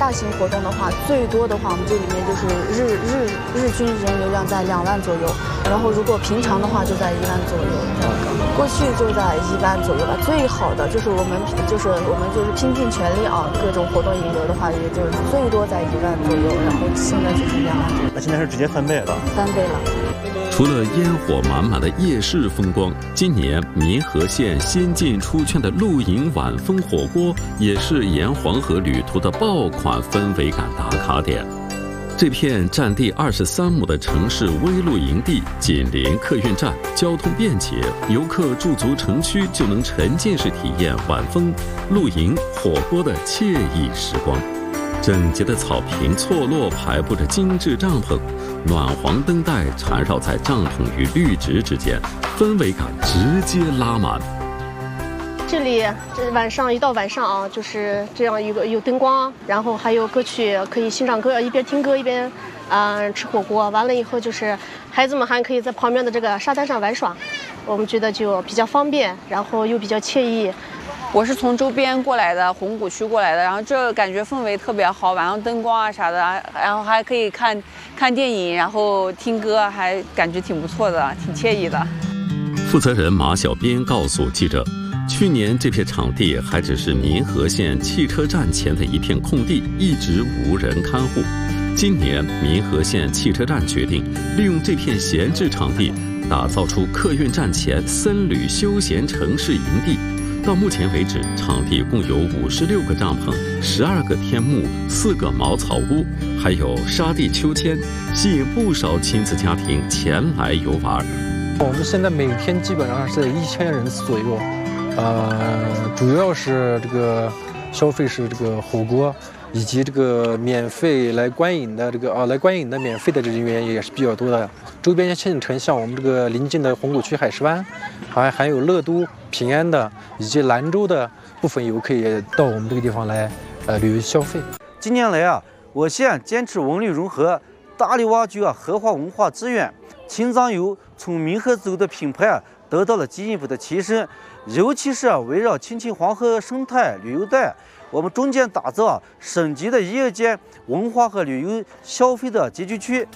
大型活动的话，最多的话，我们这里面就是日均人流量在2万左右，然后如果平常的话就在1万左右。过去就在1万左右吧。最好的就是我们拼尽全力啊，各种活动引流的话，也就是最多在1万左右，然后现在就是2万左右。 那现在是直接翻倍了。 翻倍了。 除了烟火满满的夜市风光，今年民和县先进出圈的露营晚风火锅也是沿黄河旅途的爆款氛围感打卡点。这片占地23亩的城市微露营地紧邻客运站，交通便捷，游客驻足城区就能沉浸式体验晚风、露营、火锅的惬意时光。整洁的草坪错落排布着精致帐篷，暖黄灯带缠绕在帐篷与绿植之间，氛围感直接拉满。 这里一到晚上啊，就是这样一个有灯光，然后还有歌曲可以欣赏歌，一边听歌一边吃火锅。完了以后就是孩子们还可以在旁边的这个沙滩上玩耍，我们觉得就比较方便，然后又比较惬意。 我是从周边过来的，红谷区过来的，然后这感觉氛围特别好，晚上灯光啊啥的，然后还可以看电影，然后听歌，还感觉挺不错的，挺惬意的。 负责人马小编告诉记者，去年这片场地还只是民和县汽车站前的一片空地，一直无人看护。今年民和县汽车站决定利用这片闲置场地，打造出客运站前僧侣休闲城市营地。到目前为止，场地共有56个帐篷、12个天幕、4个茅草屋，还有沙地秋千，吸引不少亲子家庭前来游玩。 我们现在每天基本上是1000人次左右，主要是这个消费是这个火锅，以及这个免费来观影的免费的人员也是比较多的。周边县城像我们这个临近的红谷区海狮湾，还有乐都、平安的以及兰州的部分游客也到我们这个地方来旅游消费。 近年来啊，我县坚持文旅融合，大力挖掘荷花文化资源，青藏游从民和走的品牌得到了进一步的提升，尤其是围绕青青黄河生态旅游带，我们中间打造省级的夜间文化和旅游消费的集聚区。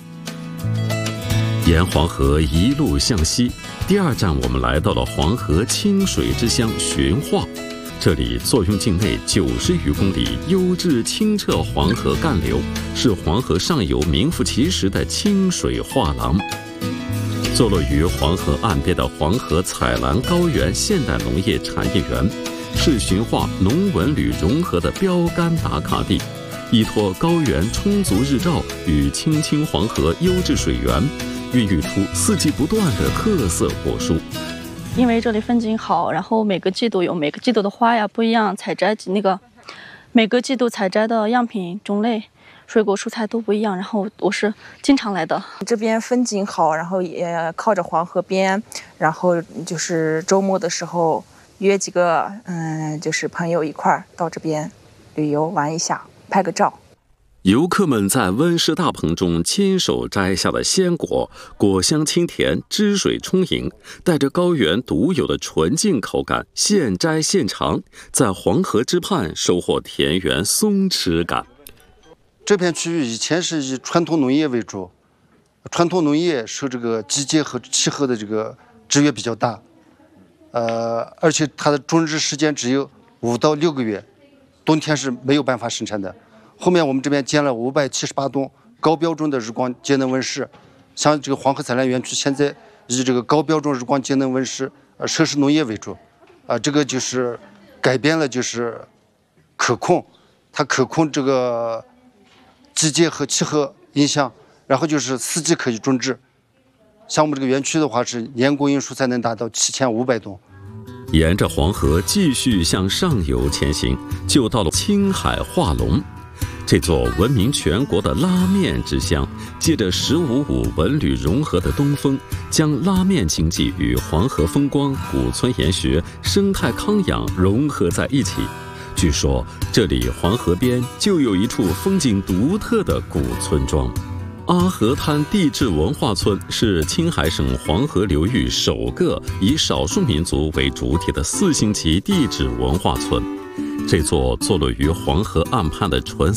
沿黄河一路向西，第2站我们来到了黄河清水之乡循化。这里坐拥境内90余公里优质清澈黄河干流，是黄河上游名副其实的清水画廊。坐落于黄河岸边的黄河采蓝高原现代农业产业园，是循化农文旅融合的标杆打卡地。依托高原充足日照与青青黄河优质水源，孕育出4季不断的特色果蔬。 因为这里风景好，然后每个季度的花呀不一样，每个季度采摘的样品种类、水果蔬菜都不一样，然后我是经常来的。 这边风景好，然后也靠着黄河边，然后就是周末的时候约几个就是朋友一块儿到这边旅游玩一下，拍个照。 游客们在温室大棚中亲手摘下的鲜果，果香清甜，汁水充盈，带着高原独有的纯净口感，现摘现尝，在黄河之畔收获田园松弛感。 这片区域以前是以传统农业为主，传统农业受这个季节和气候的这个制约比较大，而且它的种植时间只有5到6个月，冬天是没有办法生产的。后面我们这边建了578栋高标准的日光节能温室，像这个黄河采蓝园区现在以这个高标准日光节能温室设施农业为主，这个就是改变了就是可控，它可控这个季节和气候影响，然后就是4季可以种植。像我们这个园区的话是年供应蔬菜能达到7500吨。 沿着黄河继续向上游前行，就到了青海化龙。这座闻名全国的拉面之乡，借着15.5文旅融合的东风，将拉面经济与黄河风光、古村研学、生态康养融合在一起。据说这里黄河边就有一处风景独特的古村庄。阿河滩地质文化村是青海省黄河流域首个以少数民族为主体的4星级地质文化村。这座坐落于黄河岸畔的纯